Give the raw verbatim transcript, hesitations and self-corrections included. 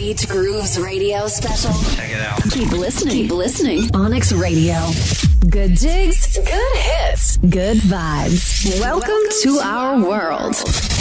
Beach Grooves radio special. Check it out. Keep listening. Keep listening. Onyx Radio. Good jigs, good hits, good vibes. Welcome, Welcome to, to our world. world.